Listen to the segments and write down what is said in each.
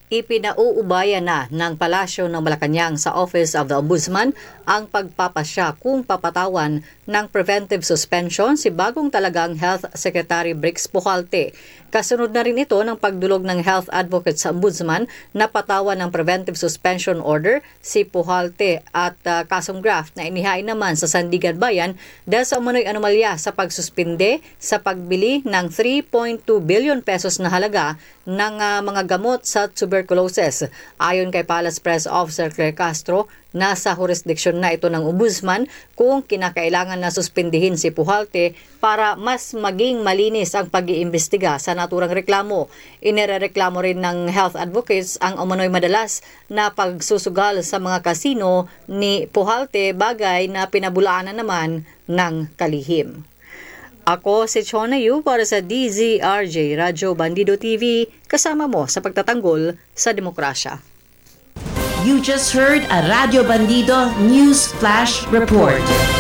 Ipinauubaya na ng Palasyo ng Malacanang sa Office of the Ombudsman ang pagpapasya kung papatawan ng preventive suspension si bagong talagang Health Secretary Brix Pujalte. Kasunod na rin ito ng pagdulog ng health advocate sa Ombudsman na patawan ng preventive suspension order si Pujalte at kasong graft na inihain naman sa Sandigan Bayan dahil sa umano'y anomalya sa pagsuspinde sa pagbili ng 3.2 billion pesos na halaga ng mga gamot sa tuberculosis. Ayon kay Palace Press Officer Claire Castro, nasa jurisdiction na ito ng Ombudsman kung kinakailangan na suspindihin si Pujalte para mas maging malinis ang pag-iimbestiga sa naturang reklamo. Inirereklamo rin ng health advocates ang umano'y madalas na pagsusugal sa mga kasino ni Pujalte, bagay na pinabulaan na naman ng kalihim. Ako si Chona Yu para sa DZRJ Radyo Bandido TV, kasama mo sa pagtatanggol sa demokrasya. You just heard a Radio Bandido News Flash Report.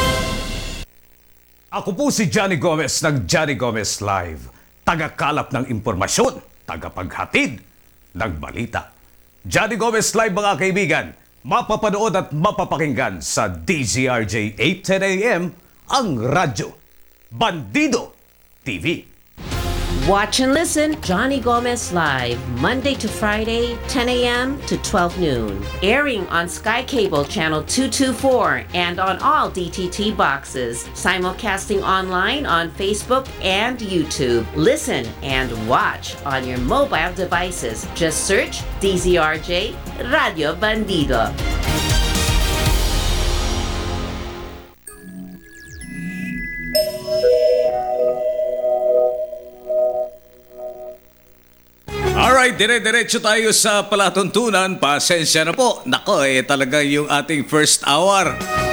Ako po si Johnny Gomez ng Johnny Gomez Live. Tagakalap ng impormasyon, tagapaghatid ng balita. Johnny Gomez Live mga kaibigan, mapapanood at mapapakinggan sa DZRJ 8:10 AM ang Radyo Bandido TV. Watch and listen Johnny Gomez Live, Monday to Friday, 10 a.m. to 12 noon. Airing on Sky Cable Channel 224 and on all DTT boxes. Simulcasting online on Facebook and YouTube. Listen and watch on your mobile devices. Just search DZRJ Radio Bandido. Alright, dire-diretso tayo sa palatuntunan. Pasensya na po. Nako, talaga yung ating first hour.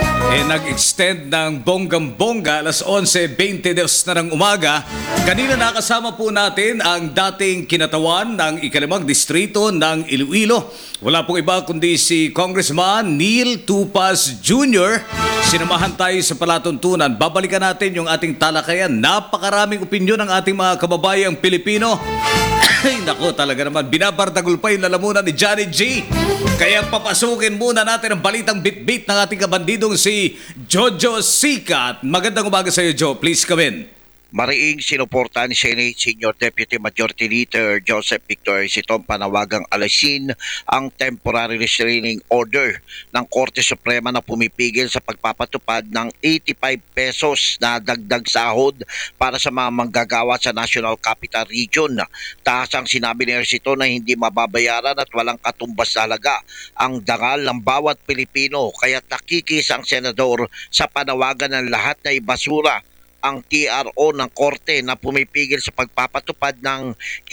Nag-extend ng bonggang-bongga, alas 11:22 na ng umaga. Kanina nakasama po natin ang dating kinatawan ng ikalimang distrito ng Iloilo. Wala pong iba kundi si Congressman Neil Tupas Jr. Sinamahan tayo sa palatuntunan. Babalikan natin yung ating talakayan. Napakaraming opinyon ng ating mga kababayang Pilipino. Ay, naku, talaga naman, binabardagol pa yung lalamunan ni Johnny G. Kaya papasukin muna natin ang balitang bit-bit ng ating kabandidong si Jojo Sikat. Magandang umaga sa iyo, Joe. Please come in. Mariing sinuporta ni Senate Senior Deputy Majority Leader Joseph Victor Sitong panawagang alasin ang temporary restraining order ng Korte Suprema na pumipigil sa pagpapatupad ng 85 pesos na dagdag sahod para sa mga manggagawa sa National Capital Region. Taas ang sinabi ni Sitong na hindi mababayaran at walang katumbas na halaga ang dangal ng bawat Pilipino, kaya takikis ang senador sa panawagan ng lahat na ibasura ang TRO ng korte na pumipigil sa pagpapatupad ng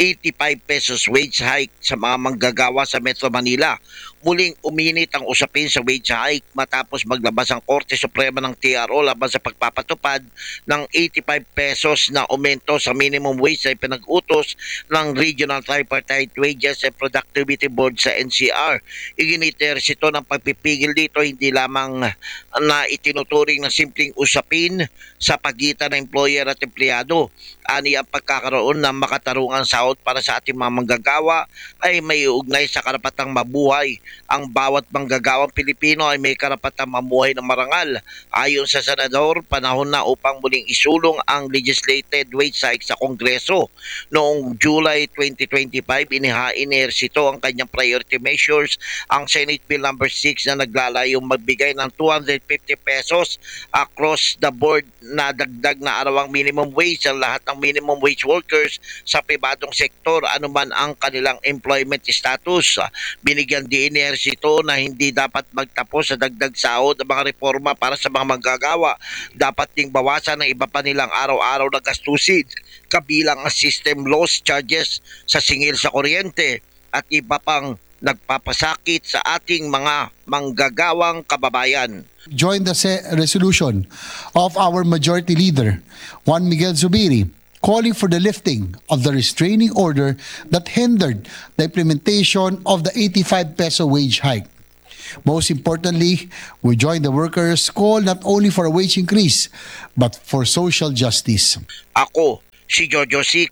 85 pesos wage hike sa mga manggagawa sa Metro Manila. Muling uminit ang usapin sa wage hike matapos maglabas ang Korte Suprema ng TRO laban sa pagpapatupad ng 85 pesos na aumento sa minimum wage na ipinag-utos ng Regional Tripartite Wages and Productivity Board sa NCR. Iginiter ito ng pagpipigil dito hindi lamang na itinuturing na simpleng usapin sa pagitan ng employer at empleyado. Ani ang pagkakaroon ng makatarungang sahod para sa ating mga manggagawa ay may ugnay sa karapatang mabuhay. Ang bawat manggagawang Pilipino ay may karapatang mamuhay ng marangal. Ayon sa senador, panahon na upang muling isulong ang legislated wage hike sa Kongreso. Noong July 2025, inihain ni Ejercito ang kanyang priority measures, ang Senate Bill No. 6 na naglalayong magbigay ng 250 pesos across the board na dagdag na arawang minimum wage sa lahat ng minimum wage workers sa pribadong sektor anuman ang kanilang employment status. Binigyan din ni Ejercito na hindi dapat magtapos sa dagdag sahod ang mga reforma para sa mga manggagawa. Dapat ding bawasan ng iba pa nilang araw-araw na gastusin, kabilang ang system loss charges sa singil sa kuryente at iba pang nagpapasakit sa ating mga manggagawang kababayan. Join the resolution of our Majority Leader, Juan Miguel Zubiri, calling for the lifting of the restraining order that hindered the implementation of the 85 peso wage hike. Most importantly, we join the workers' call not only for a wage increase, but for social justice. Ako, si Jojo Sikat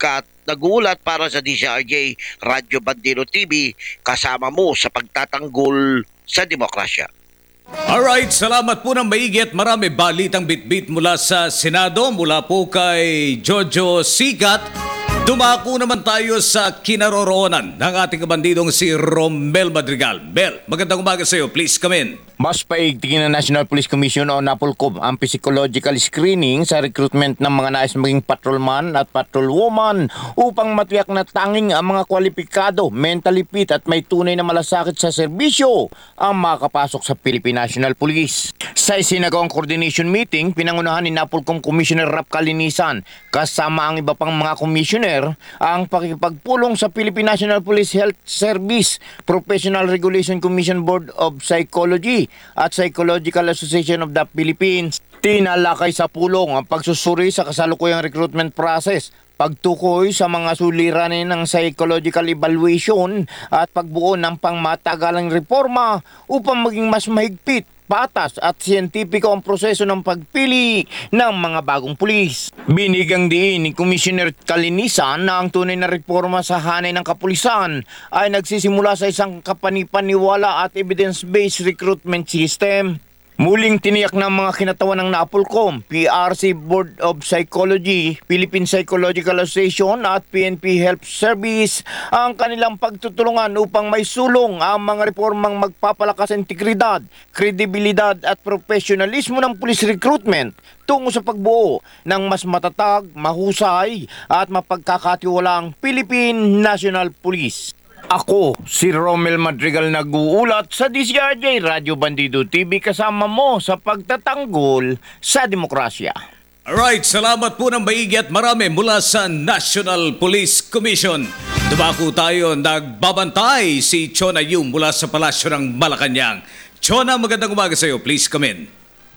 nagulat para sa DZRJ Radyo Bandido TV, kasama mo sa pagtatanggol sa demokrasya. Alright, salamat po ng maigi at marami balitang bitbit mula sa Senado, mula po kay Jojo Sigat. Dumako naman tayo sa kinaroroonan ng ating kabandidong si Romel Madrigal. Mel, magandang umaga sa iyo. Please come in. Mas paigtingin ng National Police Commission o NAPOLCOM ang psychological screening sa recruitment ng mga nais maging patrolman at patrolwoman upang matiyak na tanging ang mga kwalipikado, mentally fit at may tunay na malasakit sa serbisyo ang makakapasok sa Philippine National Police. Sa isinagawang coordination meeting, pinangunahan ni NAPOLCOM Commissioner Rap Kalinisan kasama ang iba pang mga commissioner ang pakikipagpulong sa Philippine National Police Health Service, Professional Regulation Commission Board of Psychology at Psychological Association of the Philippines. Tinalakay sa pulong ang pagsusuri sa kasalukuyang recruitment process, pagtukoy sa mga suliranin ng psychological evaluation at pagbuo ng pangmatagalang reforma upang maging mas mahigpit, patas at siyentipiko ang proseso ng pagpili ng mga bagong pulis. Binigang diin ni Commissioner Kalinisan na ang tunay na reforma sa hanay ng kapulisan ay nagsisimula sa isang kapanipaniwala at evidence-based recruitment system. Muling tiniyak ng mga kinatawan ng NAPOLCOM, PRC Board of Psychology, Philippine Psychological Association at PNP Health Service ang kanilang pagtutulungan upang may sulong ang mga reformang magpapalakas ng integridad, kredibilidad at profesionalismo ng police recruitment tungo sa pagbuo ng mas matatag, mahusay at mapagkakatiwalaang Philippine National Police. Ako, si Romel Madrigal nag-uulat sa DZRJ Radyo Bandido TV kasama mo sa pagtatanggol sa demokrasya. Alright, salamat po ng maigi at marami mula sa National Police Commission. Dumako tayo, nagbabantay si Chona Yu mula sa Palasyo ng Malacanang. Chona, magandang umaga sa iyo. Please come in.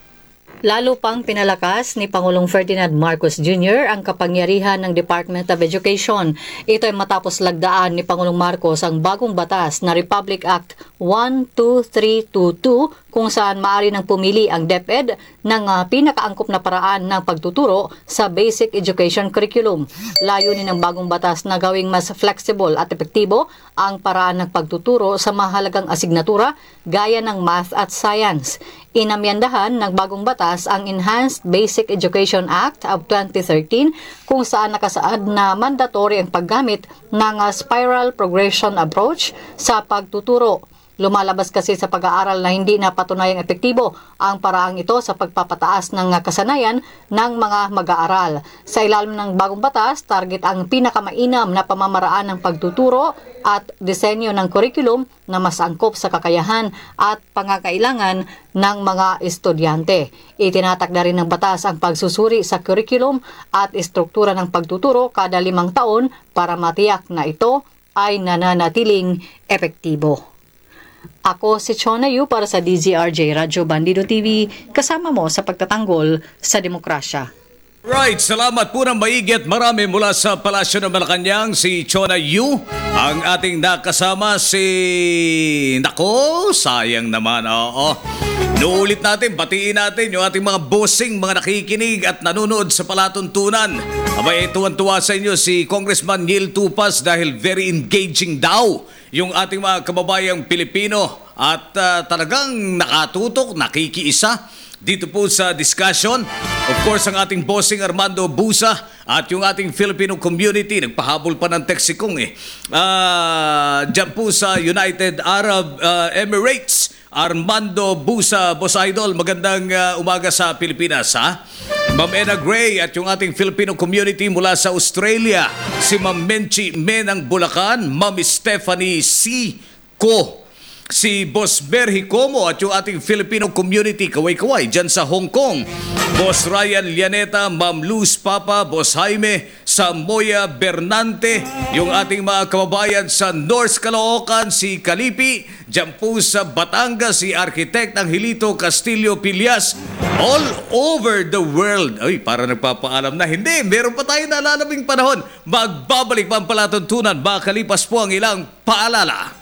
Lalo pang pinalakas ni Pangulong Ferdinand Marcos Jr. ang kapangyarihan ng Department of Education. Ito ay matapos lagdaan ni Pangulong Marcos ang bagong batas na Republic Act 12322 kung saan maaari nang pumili ang DepEd ng pinakaangkop na paraan ng pagtuturo sa basic education curriculum. Layunin ng bagong batas na gawing mas flexible at epektibo ang paraan ng pagtuturo sa mahalagang asignatura gaya ng math at science. Inamyandahan ng bagong batas ang Enhanced Basic Education Act of 2013 kung saan nakasaad na mandatory ang paggamit ng spiral progression approach sa pagtuturo. Lumalabas kasi sa pag-aaral na hindi napatunayang epektibo ang paraang ito sa pagpapataas ng kasanayan ng mga mag-aaral. Sa ilalim ng bagong batas, target ang pinakamainam na pamamaraan ng pagtuturo at disenyo ng curriculum na mas angkop sa kakayahan at pangangailangan ng mga estudyante. Itinatakda rin ng batas ang pagsusuri sa curriculum at istruktura ng pagtuturo kada 5 taon para matiyak na ito ay nananatiling epektibo. Ako si Chona Yu para sa DZRJ Radyo Bandido TV, kasama mo sa pagtatanggol sa demokrasya. Right, salamat po ng maigi at marami mula sa Palasyo ng Malacanang, si Chona Yu. Ang ating nakasama Nako, sayang naman, oo. Nuulit natin, batiin natin yung ating mga bossing, mga nakikinig at nanonood sa palatuntunan. Abay, tuwan-tuwa sa inyo si Congressman Neil Tupas dahil very engaging daw yung ating mga kababayang Pilipino at talagang nakatutok, nakikiisa dito po sa discussion. Of course, ang ating bossing Armando Busa at yung ating Filipino community, nagpahabol pa ng text si Kung dyan po sa United Arab Emirates. Armando Busa, Boss Idol, magandang umaga sa Pilipinas, ha? Ma'am Ena Gray at yung ating Filipino community mula sa Australia, si Ma'am Menchi Menang Bulacan, Ma'am Stephanie C. Ko, si Boss Berhi Como at yung ating Filipino community kaway-kaway dyan sa Hong Kong, Boss Ryan Lianeta, Ma'am Luz Papa, Boss Jaime Samoya Bernante, yung ating mga kababayan sa North Caloocan, si Kalipi, dyan po sa Batangas, si Architect Angelito Castillo Pilias, all over the world. Ay, para nagpapaalam na. Hindi, meron pa tayo nalalabing panahon. Magbabalik pa ang palatuntunan, makalipas po ang ilang paalala.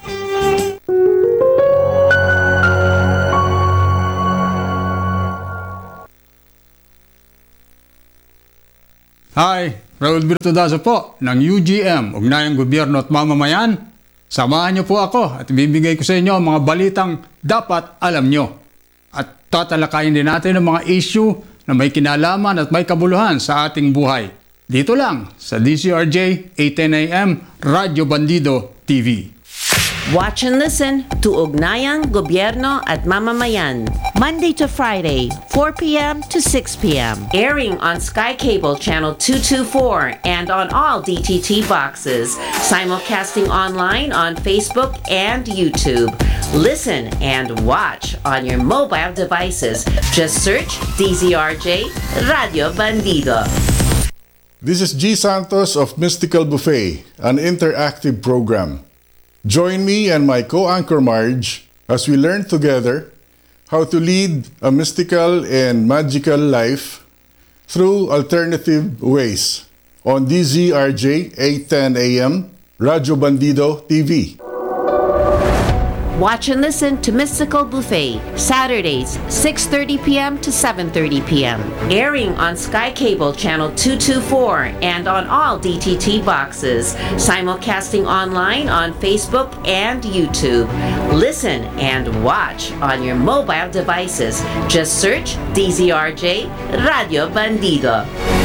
Hi, Raul Birtudazo po ng UGM, Ugnayang Gobyerno at Mamamayan. Samahan niyo po ako at ibibigay ko sa inyo ang mga balitang dapat alam niyo. At tatalakayin din natin ang mga issue na may kinalaman at may kabuluhan sa ating buhay. Dito lang sa DCRJ 8:10 AM Radyo Bandido TV. Watch and listen to Ugnayang Gobyerno at Mamamayan, Monday to Friday, 4 p.m. to 6 p.m. Airing on Sky Cable Channel 224 and on all DTT boxes. Simulcasting online on Facebook and YouTube. Listen and watch on your mobile devices. Just search DZRJ Radio Bandido. This is G. Santos of Mystical Buffet, an interactive program. Join me and my co-anchor Marge as we learn together how to lead a mystical and magical life through alternative ways on DZRJ 8:10 AM Radyo Bandido TV. Watch and listen to Mystical Buffet, Saturdays, 6:30 p.m. to 7:30 p.m. Airing on Sky Cable Channel 224 and on all DTT boxes. Simulcasting online on Facebook and YouTube. Listen and watch on your mobile devices. Just search DZRJ Radio Bandido.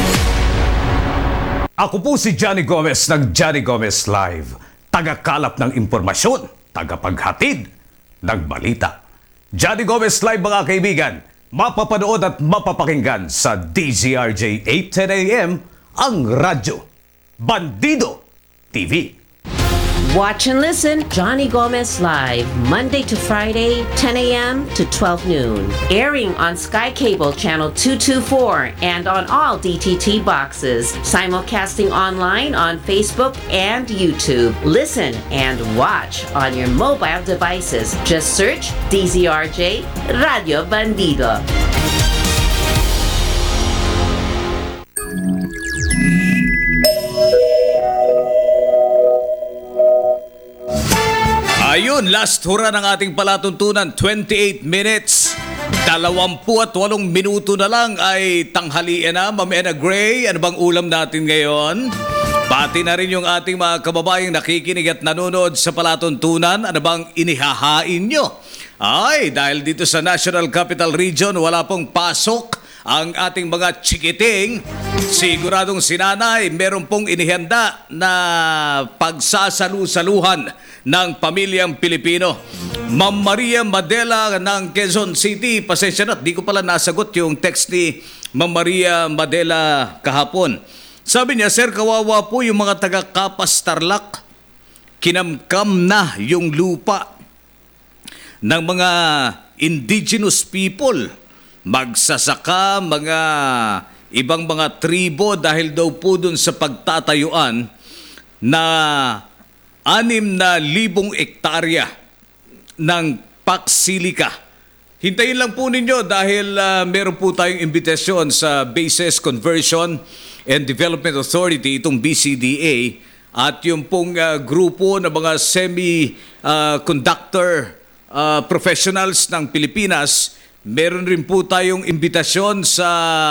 Ako po si Johnny Gomez ng Johnny Gomez Live. Tagakalap ng impormasyon, tagapaghatid ng balita. Johnny Gomez Live mga kaibigan, mapapanood at mapapakinggan sa DZRJ 8:10 AM ang Radyo Bandido TV. Watch and listen Johnny Gomez Live, Monday to Friday, 10 a.m. to 12 noon. Airing on Sky Cable Channel 224 and on all DTT boxes. Simulcasting online on Facebook and YouTube. Listen and watch on your mobile devices. Just search DZRJ Radio Bandido. Ayun, last hura ng ating palatuntunan, 28 minutes. 28 minuto na lang ay tanghalian na. Ma'am Ena Gray, ano bang ulam natin ngayon? Pati na rin yung ating mga kababayang nakikinig at nanonood sa palatuntunan. Ano bang inihahain nyo? Ay, dahil dito sa National Capital Region, wala pong pasok ang ating mga chikiting. Siguradong sinanay, meron pong inihanda na pagsasalu-saluhan ng pamilyang Pilipino. Ma'am Maria Madela ng Quezon City, pasensya na, di ko pala nasagot yung text ni Ma'am Maria Madela kahapon. Sabi niya, Sir, kawawa po yung mga taga-Kapas Tarlac. Kinamkam na yung lupa ng mga indigenous people. Magsasaka, mga ibang mga tribo dahil daw po dun sa pagtatayuan na 6,000 ektarya ng Paksilica. Hintayin lang po ninyo dahil meron po tayong imbitasyon sa Bases Conversion and Development Authority, itong BCDA, at yung pong grupo ng mga semi-conductor professionals ng Pilipinas. Meron rin po tayong imbitasyon sa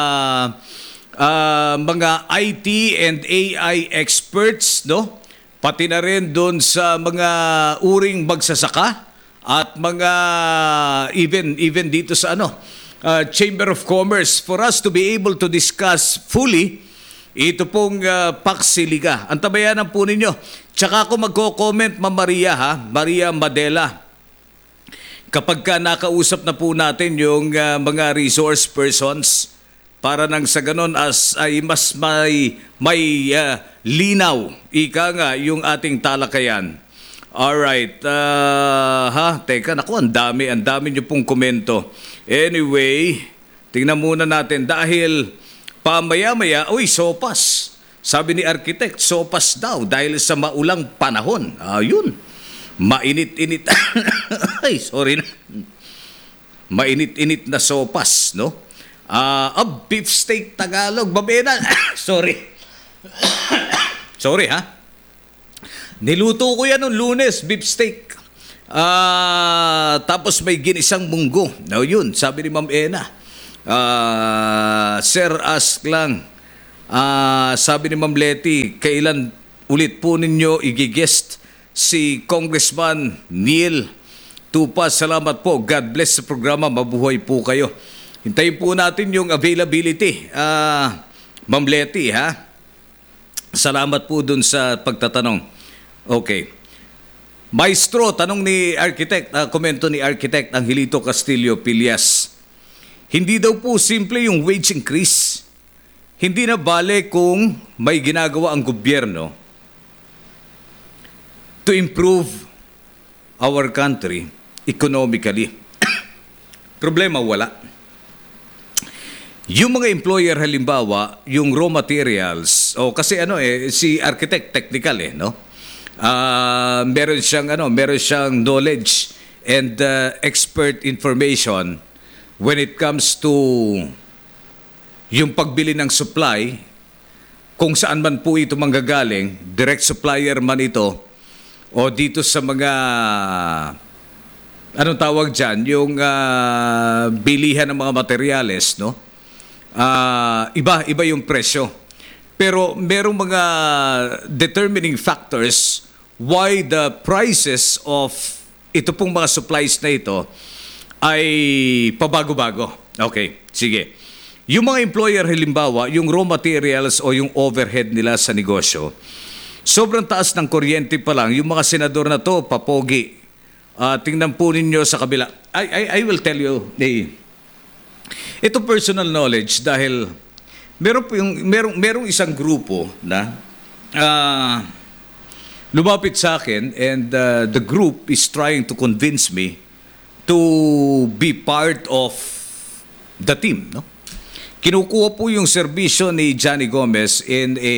mga IT and AI experts, no? Pati na rin doon sa mga uring magsasaka at mga even dito sa Chamber of Commerce for us to be able to discuss fully ito pong Paksilica. Antabayanan po ninyo. Tsaka ako magko-comment, Ma'am Maria, Maria Madela. Kapag nakausap na po natin yung mga resource persons para nang sa ganon ay mas may linaw, ika nga, yung ating talakayan. Alright, teka, naku, ang dami nyo pong komento. Anyway, tingnan muna natin dahil pamaya-maya, sopas. Sabi ni architect, sopas daw dahil sa maulang panahon. Ayun. Mainit-init. Ay, sorry na. Mainit-init na sopas, no? Beef steak Tagalog, babena. Sorry. Sorry, ha? Niluto ko yan noong Lunes, beef steak. Tapos may ginisang munggo. Now yun, sabi ni Ma'am Ena. Sir, ask lang. Sabi ni Ma'am Letty, kailan ulit po ninyo igigest si Congressman Neil Tupas? Salamat po. God bless sa programa. Mabuhay po kayo. Hintayin po natin yung availability. Ma'am Letty, ha? Salamat po dun sa pagtatanong. Okay. Maestro, tanong ni Architect, komento ni Architect Angelito Castillo Pilias. Hindi daw po simple yung wage increase. Hindi na bale kung may ginagawa ang gobyerno to improve our country economically. Problema, wala. Yung mga employer halimbawa, yung raw materials, kasi si architect technical no? Meron siyang knowledge and expert information when it comes to yung pagbili ng supply, kung saan man po ito manggagaling, direct supplier man ito, o dito sa mga, anong tawag dyan, yung bilihan ng mga materyales, no? Iba yung presyo. Pero merong mga determining factors why the prices of ito pong mga supplies na ito ay pabago-bago. Okay, sige. Yung mga employer halimbawa, yung raw materials o yung overhead nila sa negosyo, sobrang taas ng kuryente pa lang. Yung mga senador na to, papogi. Tingnan po ninyo sa kabila. I will tell you, ito personal knowledge dahil merong isang grupo na lumapit sa akin, and the group is trying to convince me to be part of the team, no? Kinukuha po yung serbisyo ni Johnny Gomez in a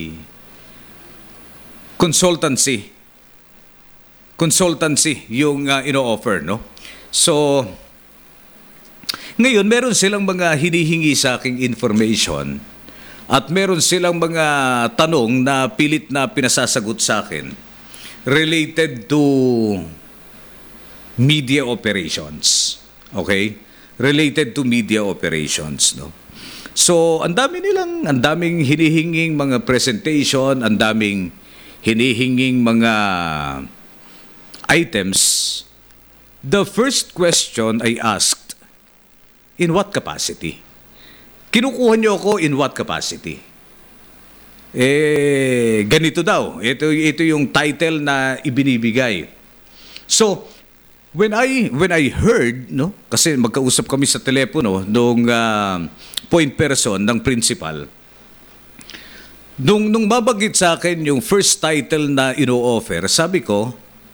consultancy yung ino-offer, no? So ngayon, meron silang mga hinihingi sa aking information at meron silang mga tanong na pilit na pinasasagot sa akin related to media operations. Okay? Related to media operations, no? So, ang daming hinihinging mga presentation, ang daming hinihinging mga items. The first question I asked, in what capacity? Kinukuha niyo ako in what capacity? Ganito daw. Ito yung title na ibinibigay. So, when I heard, no, kasi magkausap kami sa telepono nung point person ng principal, nung mabagit sa akin yung first title na ino-offer, sabi ko,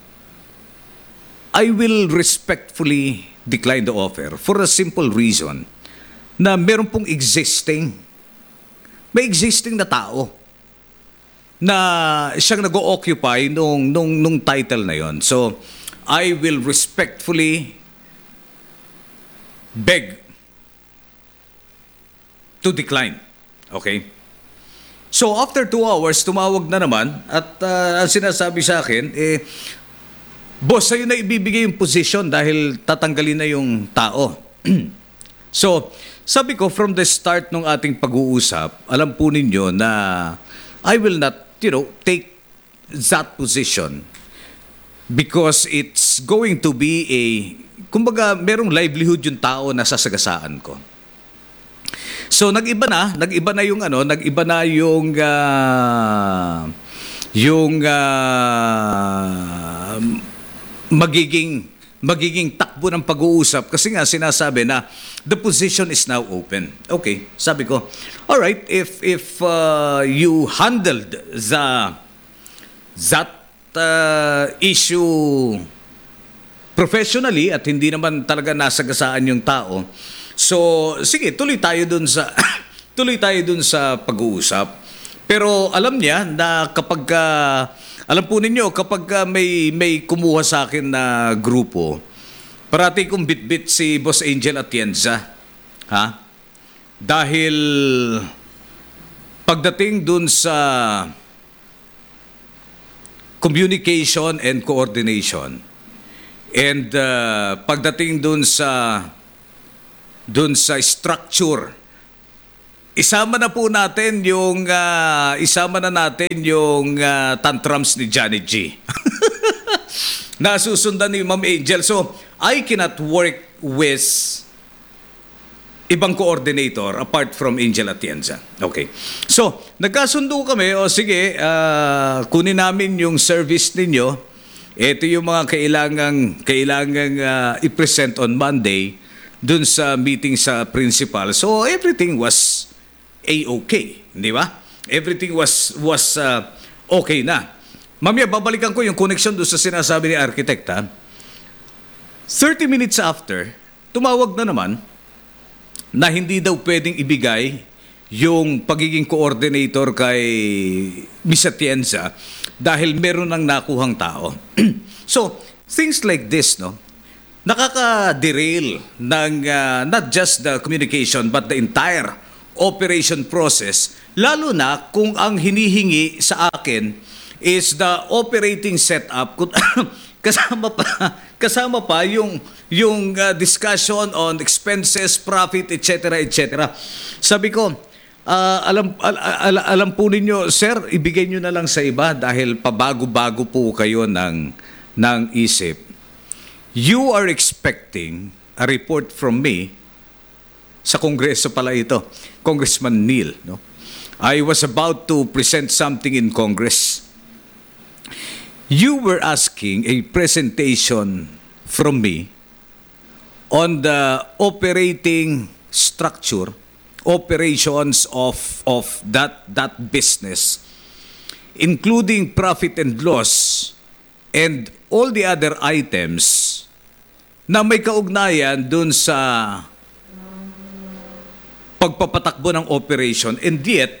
I will respectfully decline the offer for a simple reason na meron pong may existing na tao na siyang nag-o-occupy nung title na yon. So, I will respectfully beg to decline. Okay? So, after 2 hours, tumawag na naman at ang sinasabi sa akin, boss, sa'yo na ibibigay yung position dahil tatanggalin na yung tao. So, sabi ko, from the start ng ating pag-uusap, alam po ninyo na I will not, take that position because it's going to be kumbaga, merong livelihood yung tao na sasagasaan ko. So, nag-iba na yung magiging takbo ng pag-uusap kasi nga sinasabi na the position is now open. Okay, sabi ko, all right, if you handled that issue professionally at hindi naman talaga nasagasaan yung tao, so sige, tuloy tayo dun sa pag-uusap. Pero alam niya na alam po ninyo, kapag may kumuha sa akin na grupo, parati kong bit-bit si Boss Angel Atienza. Ha? Dahil pagdating dun sa communication and coordination, and pagdating dun sa structure isama na po natin yung tantrums ni Johnny G. Nasusundan ni Ma'am Angel. So, I cannot work with ibang coordinator apart from Angel Atienza. Okay. So, nagkasundo kami, o sige, kunin namin yung service ninyo. Ito yung mga kailangang i-present on Monday dun sa meeting sa principal. So, everything was A-okay. Di ba? Everything was okay na. Mamaya, babalikan ko yung connection doon sa sinasabi ni architect. 30 minutes after, tumawag na naman na hindi daw pwedeng ibigay yung pagiging coordinator kay Miss Atienza dahil meron ng nakuhang tao. So, things like this, no, nakaka-derail ng not just the communication but the entire operation process, lalo na kung ang hinihingi sa akin is the operating setup. kasama pa yung discussion on expenses, profit, etc. etc. Sabi ko, alam po ninyo, sir, ibigay nyo na lang sa iba dahil pabago-bago po kayo ng isip. You are expecting a report from me sa Kongreso pala ito, Congressman Neil. No? I was about to present something in Congress. You were asking a presentation from me on the operating structure, operations of that business, including profit and loss and all the other items na may kaugnayan dun sa pagpapatakbo ng operation, and yet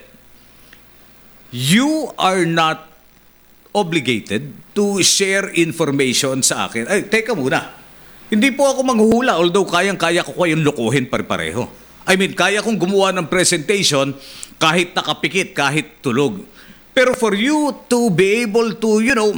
you are not obligated to share information sa akin. Ay, teka muna. Hindi po ako manghuhula, although kayang-kaya ko kayong lokohin pare-pareho. I mean, kaya kong gumawa ng presentation kahit nakapikit, kahit tulog. Pero for you to be able to,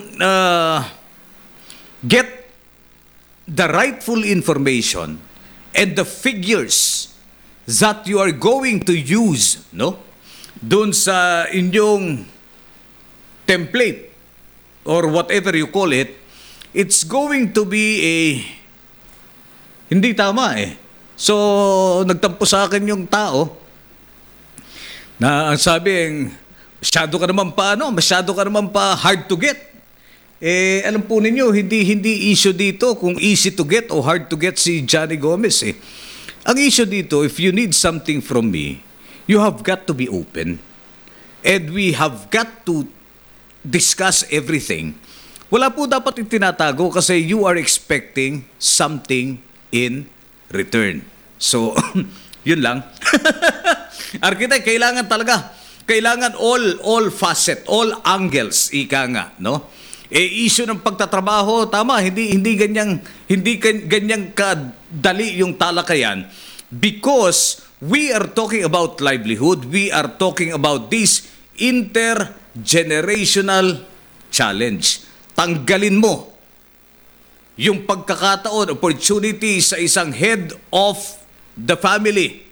get the rightful information and the figures that you are going to use, no? Doon sa inyong template or whatever you call it, it's going to be hindi tama eh. So, nagtampo sa akin yung tao na ang sabi, masyado ka naman pa hard to get. Alam po ninyo, hindi issue dito kung easy to get o hard to get si Johnny Gomez eh. Ang issue dito, if you need something from me, you have got to be open. And we have got to discuss everything. Wala po dapat itinatago kasi you are expecting something in return. So, yun lang. Architect, kailangan all facet, all angles, ika nga, no? Issue ng pagtatrabaho, tama, hindi ganyang kadali yung talakayan because we are talking about livelihood, we are talking about this intergenerational challenge. Tanggalin mo yung pagkakataon, opportunity sa isang head of the family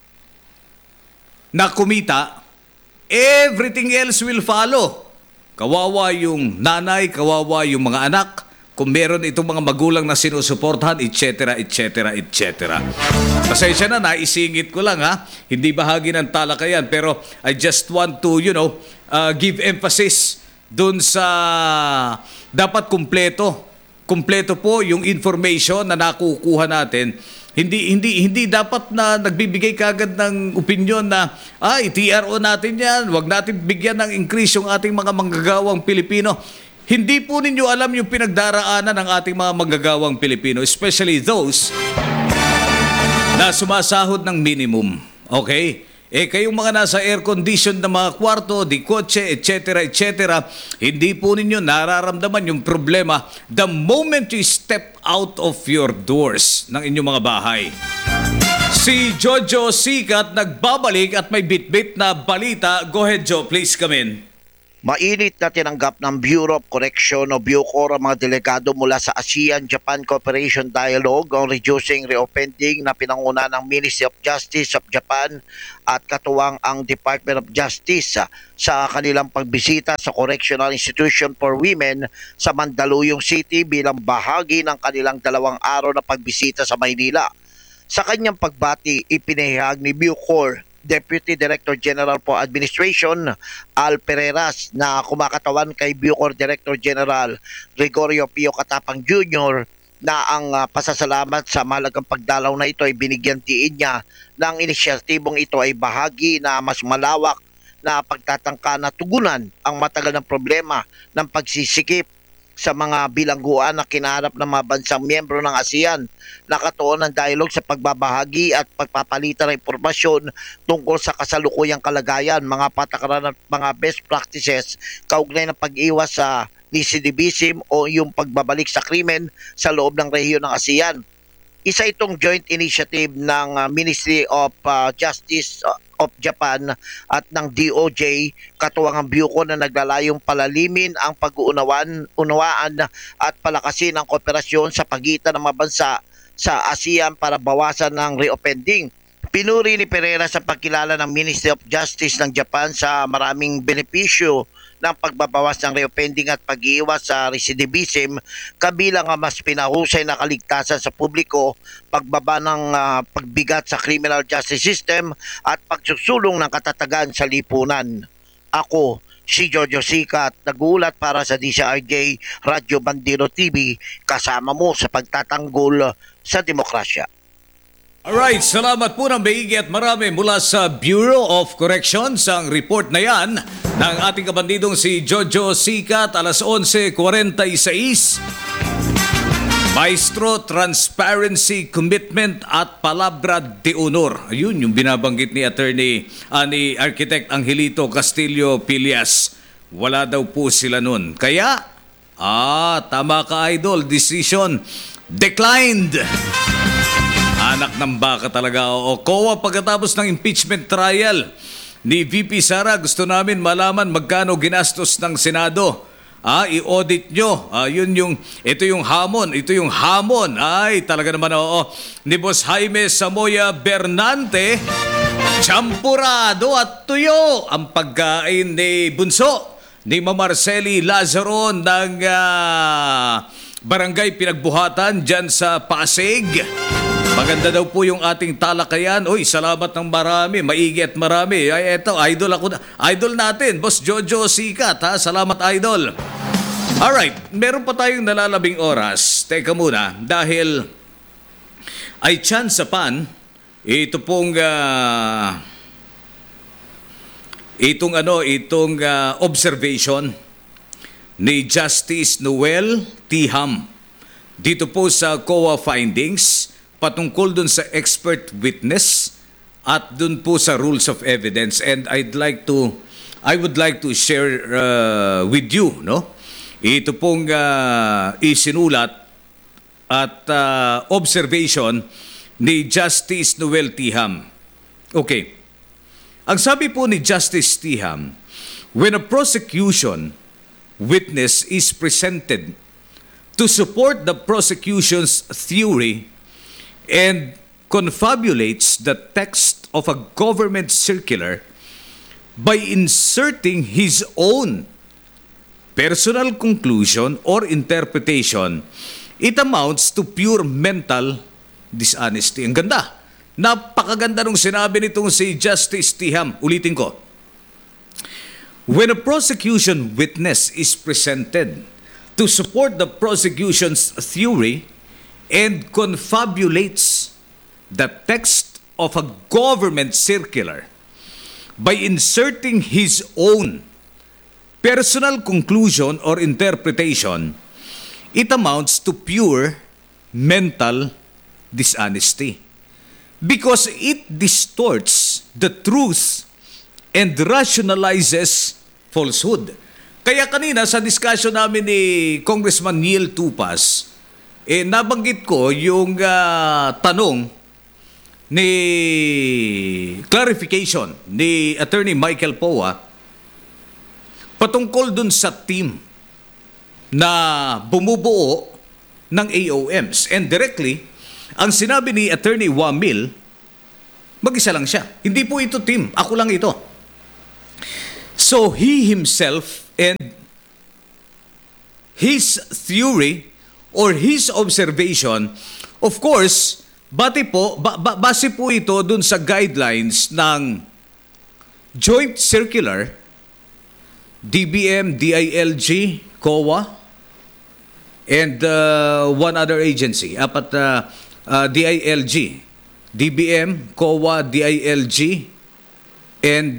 na kumita, everything else will follow. Kawawa yung nanay, kawawa yung mga anak, kung meron itong mga magulang na sinusuportahan, etc., etc., etc. Pasensya na, naisingit ko lang ha. Hindi bahagi ng talakayan, pero I just want to, give emphasis dun sa dapat kumpleto. Kumpleto po yung information na nakukuha natin. Hindi dapat na nagbibigay kagad ng opinion na i-TRO natin yan, wag natin bigyan ng increase yung ating mga manggagawang Pilipino. Hindi po ninyo alam yung pinagdaraanan ng ating mga manggagawang Pilipino, especially those na sumasahod ng minimum. Okay? Kayong mga nasa air-conditioned na mga kwarto, di kotse, etc., etc., hindi po ninyo nararamdaman yung problema the moment you step out of your doors ng inyong mga bahay. Si Jojo Sikat nagbabalik at may bit-bit na balita. Go ahead, Jo. Please come in. Mainit na tinanggap ng Bureau of Correction o Bucor ang mga delegado mula sa ASEAN-Japan Cooperation Dialogue on Reducing Reoffending na pinanguna ng Ministry of Justice of Japan at katuwang ang Department of Justice sa kanilang pagbisita sa Correctional Institution for Women sa Mandaluyong City bilang bahagi ng kanilang 2 araw na pagbisita sa Maynila. Sa kanyang pagbati, ipinahayag ni Bucor Deputy Director General for Administration Al Pereiras na kumakatawan kay Bucor Director General Gregorio Pio Katapang Jr. na ang pasasalamat sa mahalagang pagdalaw na ito ay binigyan diin niya ng inisyatibong ito ay bahagi na mas malawak na pagtatangka na tugunan ang matagal ng problema ng pagsisikip sa mga bilangguan na kinaharap ng mga bansang miyembro ng ASEAN. Nakatuon ng dialogue sa pagbabahagi at pagpapalitan ng impormasyon tungkol sa kasalukuyang kalagayan, mga patakaran at mga best practices kaugnay ng pag-iwas sa recidivism o yung pagbabalik sa krimen sa loob ng rehiyon ng ASEAN. Isa itong joint initiative ng Ministry of Justice of Japan at ng DOJ, katuwang ang Bucor na naglalayong palalimin ang pag-unawaan at palakasin ang kooperasyon sa pagitan ng mga bansa sa ASEAN para bawasan ng reoffending. Pinuri ni Pereira sa pagkilala ng Ministry of Justice ng Japan sa maraming benepisyo ng pagbabawas ng reoffending at pag-iwas sa recidivism, kabilang ang mas pinahusay na kaligtasan sa publiko, pagbaba ng pagbigat sa criminal justice system at pagsusulong ng katatagan sa lipunan. Ako, si Jojo Sikat, nagulat para sa DCRJ Radyo Bandero TV, kasama mo sa pagtatanggol sa demokrasya. Alright, salamat po ng maigi at marami mula sa Bureau of Corrections. Ang report na yan ng ating kabandidong si Jojo Sikat, alas 11:46. Maestro, transparency, commitment at palabra de honor. Ayun yung binabanggit ni ni Architect Angelito Castillo Pilias. Wala daw po sila nun. Kaya, tama ka idol, decision declined. Anak ng baka talaga. O COA pagkatapos ng impeachment trial ni VP Sara, gusto namin malaman magkano ginastos ng Senado. I-audit nyo. Ito yung hamon. Ay, talaga naman ni Boss Jaime Samoya Bernante. Champurado at tuyo ang pagkain ni Bunso, ni Ma'am Marceli Lazaro ng Barangay Pinagbuhatan dyan sa Pasig. Maganda daw po yung ating talakayan. Uy, salamat ng marami. Maigi at marami. Ay, eto, idol natin. Boss Jojo Sikat, ha? Salamat, idol. Alright, meron pa tayong nalalabing oras. Teka muna, dahil ay chance pan, ito pong observation ni Justice Noel Tiham dito po sa COA findings patungkol dun sa expert witness at dun po sa rules of evidence. And I would like to share with you, no? Ito pong isinulat at observation ni Justice Noel Tiham. Okay. Ang sabi po ni Justice Tiham, when a prosecution witness is presented to support the prosecution's theory and confabulates the text of a government circular by inserting his own personal conclusion or interpretation, it amounts to pure mental dishonesty. Ang ganda. Napakaganda nung sinabi nitong si Justice Tiham. Ulitin ko. When a prosecution witness is presented to support the prosecution's theory and confabulates the text of a government circular by inserting his own personal conclusion or interpretation, it amounts to pure mental dishonesty because it distorts the truth and rationalizes falsehood. Kaya kanina sa discussion namin ni Congressman Neil Tupas, nabanggit ko yung tanong ni clarification ni Attorney Michael Poa patungkol dun sa team na bumubuo ng AOMs. And directly, ang sinabi ni Attorney Wamil, mag-isa lang siya. Hindi po ito team. Ako lang ito. So he himself and his theory or his observation, of course, base po ito dun sa guidelines ng Joint Circular, DBM, DILG, COA, and one other agency. Apat DILG, DBM, COA, DILG, and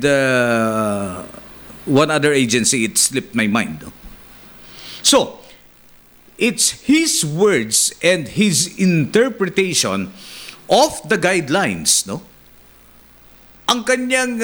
one other agency. It slipped my mind. So, it's his words and his interpretation of the guidelines, no? Ang kanyang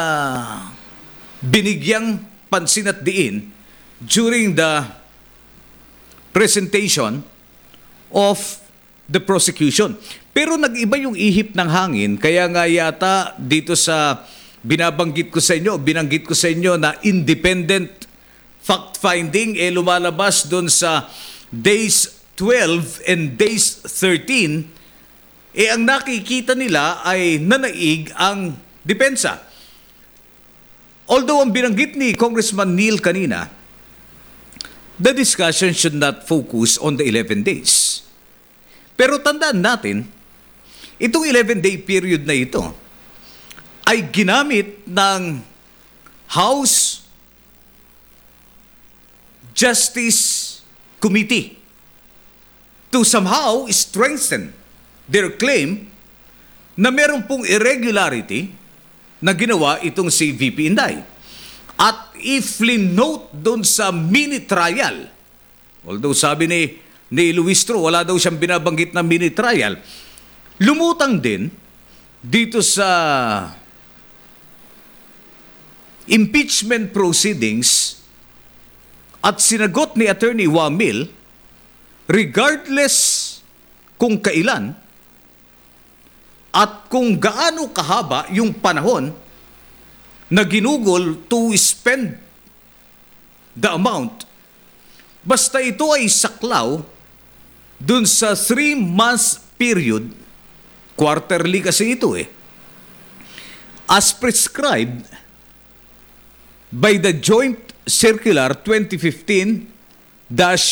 binigyang pansin at diin during the presentation of the prosecution. Pero nag-iba yung ihip ng hangin, kaya nga yata dito sa binanggit ko sa inyo na independent fact-finding, lumalabas doon sa days 12 and days 13, ang nakikita nila ay nanaig ang depensa. Although ang binanggit ni Congressman Neil kanina, the discussion should not focus on the 11 days. Pero tandaan natin, itong 11-day period na ito ay ginamit ng House Justice Committee to somehow strengthen their claim na meron pong irregularity na ginawa itong si VP Inday. At if note doon sa mini trial, although sabi ni Luistro, wala daw siyang binabanggit na mini trial, lumutang din dito sa impeachment proceedings at sinagot ni Attorney Wamil, regardless kung kailan at kung gaano kahaba yung panahon na ginugol to spend the amount, basta ito ay saklaw dun sa 3 months period, quarterly kasi ito as prescribed by the Joint Circular 2015-01.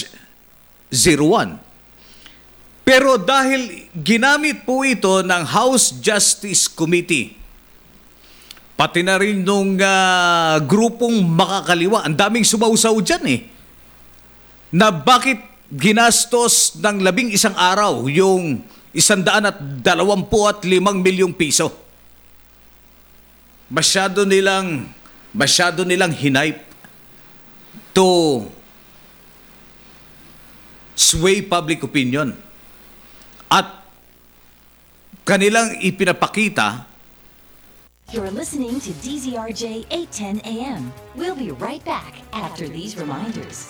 Pero dahil ginamit po ito ng House Justice Committee, pati na rin nung grupong makakaliwa, ang daming sumausaw dyan na bakit ginastos ng 11 araw yung 125 milyong piso. Masyado nilang hinipe to sway public opinion. At kanilang ipinapakita. You're listening to DZRJ 810 AM. We'll be right back after these reminders.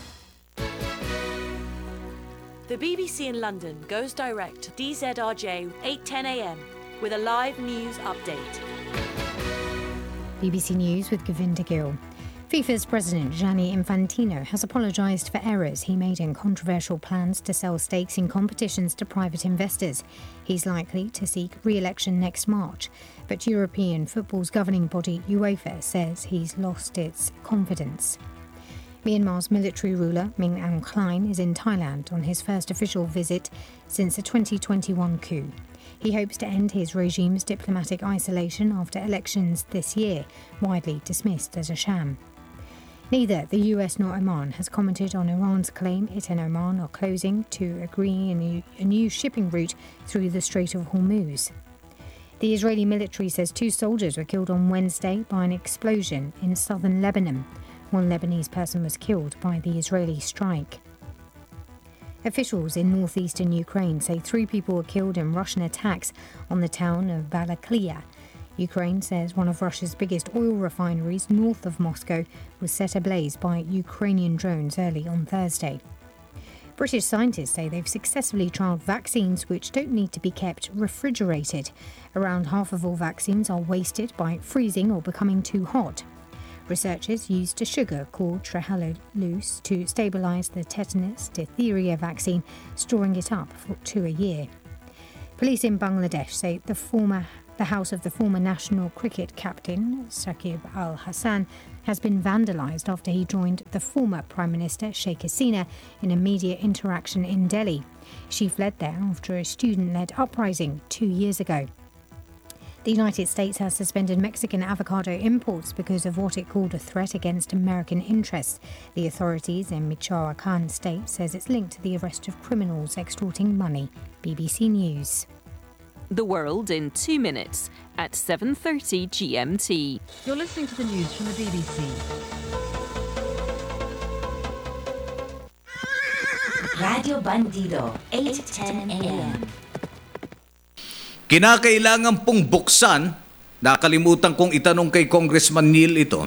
The BBC in London goes direct to DZRJ 810 AM with a live news update. BBC News with Govinda Gill. FIFA's president Gianni Infantino has apologised for errors he made in controversial plans to sell stakes in competitions to private investors. He's likely to seek re-election next March, but European football's governing body UEFA says he's lost its confidence. Myanmar's military ruler Min Aung Hlaing is in Thailand on his first official visit since the 2021 coup. He hopes to end his regime's diplomatic isolation after elections this year, widely dismissed as a sham. Neither the US nor Oman has commented on Iran's claim it and Oman are closing to agreeing a new shipping route through the Strait of Hormuz. The Israeli military says 2 soldiers were killed on Wednesday by an explosion in southern Lebanon. 1 Lebanese person was killed by the Israeli strike. Officials in northeastern Ukraine say 3 people were killed in Russian attacks on the town of Balaklia. Ukraine says one of Russia's biggest oil refineries north of Moscow was set ablaze by Ukrainian drones early on Thursday. British scientists say they've successfully trialled vaccines which don't need to be kept refrigerated. Around half of all vaccines are wasted by freezing or becoming too hot. Researchers used a sugar called trehalose to stabilise the tetanus diphtheria vaccine, storing it up to a year. Police in Bangladesh say the house of the former national cricket captain, Shakib Al Hassan, has been vandalised after he joined the former Prime Minister Sheikh Hasina in a media interaction in Delhi. She fled there after a student-led uprising 2 years ago. The United States has suspended Mexican avocado imports because of what it called a threat against American interests. The authorities in Michoacan state says it's linked to the arrest of criminals extorting money. BBC News. The world in 2 minutes at 7:30 GMT. You're listening to the news from the BBC. Radio Bandido, 8:10 a.m. Kinakailangan pong buksan, nakalimutan kong itanong kay Congressman Neil ito,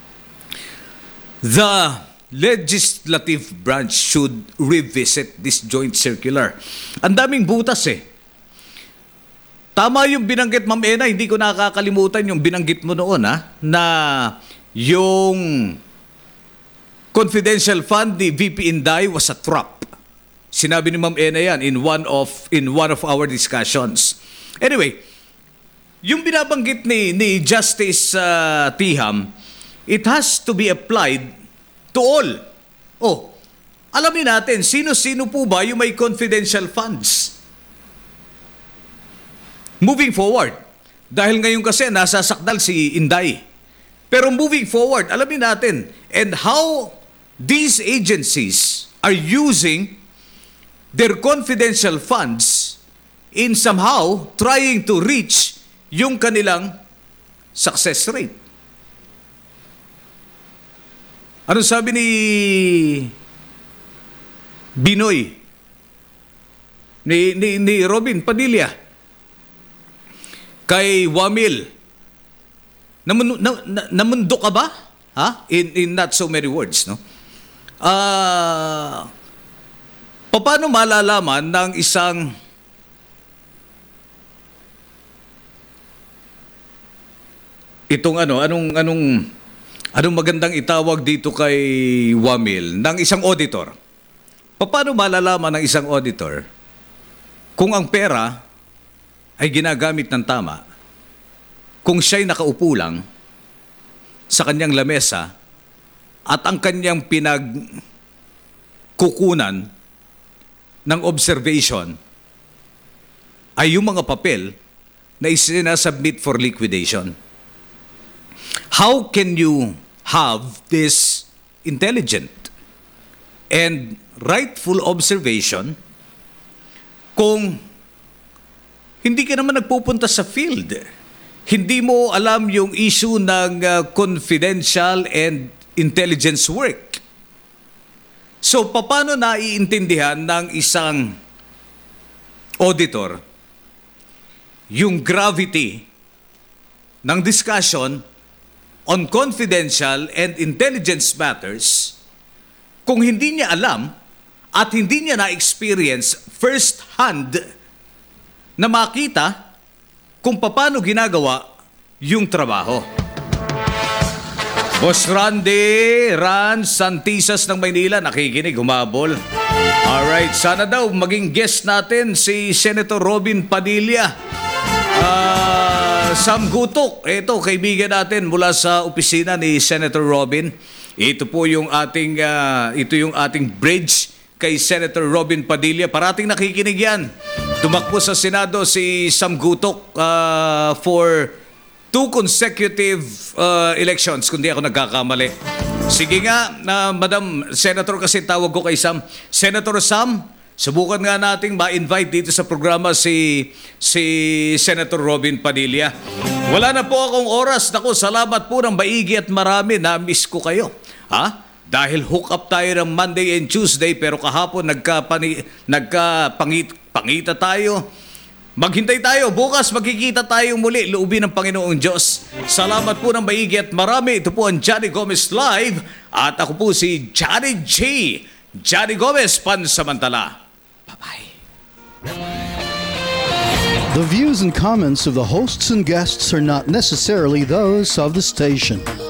the legislative branch should revisit this joint circular. Ang daming butas eh. Tama yung binanggit, Ma'am Ena, hindi ko nakakalimutan yung binanggit mo noon na yung confidential fund ni VP Inday was a trap. Sinabi ni Ma'am Ena yan in one of our discussions. Anyway, yung binabanggit ni Justice Tiham, it has to be applied to all. Oh, alamin natin, sino-sino po ba yung may confidential funds? Moving forward, dahil ngayon kasi nasasakdal si Inday. Pero moving forward, alamin natin, and how these agencies are using their confidential funds in somehow trying to reach yung kanilang success rate. Ano sabi ni Binoy? Ni Robin Padilla kay Wamil? Namundo ka ba? In not so many words, no? Paano malalaman ng isang anong magandang itawag dito kay Wamil ng isang auditor? Paano malalaman ng isang auditor kung ang pera ay ginagamit ng tama, kung siya'y nakaupo lang sa kanyang lamesa at ang kanyang pinagkukunan ng observation ay yung mga papel na isinasubmit for liquidation? How can you have this intelligent and rightful observation kung hindi ka naman nagpupunta sa field? Hindi mo alam yung issue ng confidential and intelligence work. So, paano naiintindihan ng isang auditor yung gravity ng discussion on confidential and intelligence matters kung hindi niya alam at hindi niya na-experience first-hand na makita kung paano ginagawa yung trabaho? Boss Ran Santisas ng Maynila, nakikinig, humabol. Alright, sana daw maging guest natin si Senator Robin Padilla. Sam Gutok, ito kaibigan natin mula sa opisina ni Senator Robin. Ito po yung ating bridge kay Senator Robin Padilla. Parating nakikinig yan. Tumakbo sa Senado si Sam Gutok for 2 consecutive elections, kung di ako nagkakamali. Sige nga, Madam Senator, kasi tawag ko kay Sam. Senator Sam, subukan nga nating ma-invite dito sa programa si Senator Robin Padilla. Wala na po akong oras. Naku, salamat po ng maigi at marami. Na-miss ko kayo. Dahil hook up tayo ng Monday and Tuesday, pero kahapon nagkapangita tayo. Maghintay tayo. Bukas magkikita tayo muli. Loobin ng Panginoong Diyos. Salamat po ng maigi at marami. Ito po ang Johnny Gomez Live. At ako po si Johnny G. Johnny Gomez, pansamantala. Bye-bye. The views and comments of the hosts and guests are not necessarily those of the station.